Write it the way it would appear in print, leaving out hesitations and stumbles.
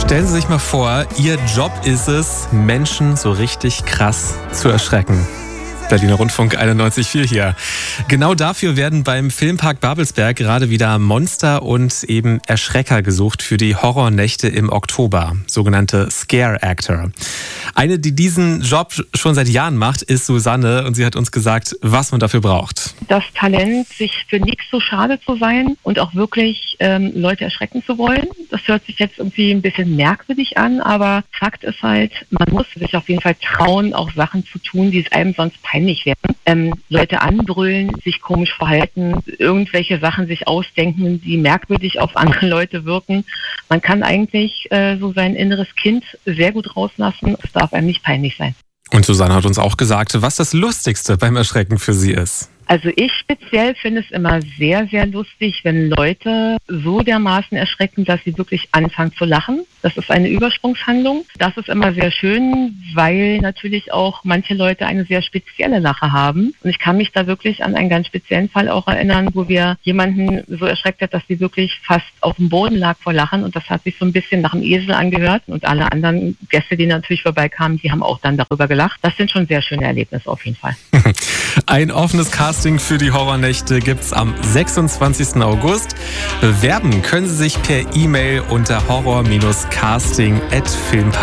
Stellen Sie sich mal vor, Ihr Job ist es, Menschen so richtig krass zu erschrecken. Berliner Rundfunk 91,4 hier. Genau dafür werden beim Filmpark Babelsberg gerade wieder Monster und eben Erschrecker gesucht für die Horrornächte im Oktober, sogenannte Scare Actor. Eine, die diesen Job schon seit Jahren macht, ist Susanne und sie hat uns gesagt, was man dafür braucht. Das Talent, sich für nichts so schade zu sein und auch wirklich Leute erschrecken zu wollen. Das hört sich jetzt irgendwie ein bisschen merkwürdig an, aber Fakt ist halt, man muss sich auf jeden Fall trauen, auch Sachen zu tun, die es einem sonst peinlich werden. Leute anbrüllen, sich komisch verhalten, irgendwelche Sachen sich ausdenken, die merkwürdig auf andere Leute wirken. Man kann eigentlich so sein inneres Kind sehr gut rauslassen. Es darf einem nicht peinlich sein. Und Susanne hat uns auch gesagt, was das Lustigste beim Erschrecken für sie ist. Also ich speziell finde es immer sehr, sehr lustig, wenn Leute so dermaßen erschrecken, dass sie wirklich anfangen zu lachen. Das ist eine Übersprungshandlung. Das ist immer sehr schön, weil natürlich auch manche Leute eine sehr spezielle Lache haben. Und ich kann mich da wirklich an einen ganz speziellen Fall auch erinnern, wo wir jemanden so erschreckt hat, dass sie wirklich fast auf dem Boden lag vor Lachen. Und das hat sich so ein bisschen nach einem Esel angehört. Und alle anderen Gäste, die natürlich vorbeikamen, die haben auch dann darüber gelacht. Das sind schon sehr schöne Erlebnisse auf jeden Fall. Ein offenes Casting für die Horrornächte gibt's am 26. August. Bewerben können Sie sich per E-Mail unter horror-casting@filmpark.de.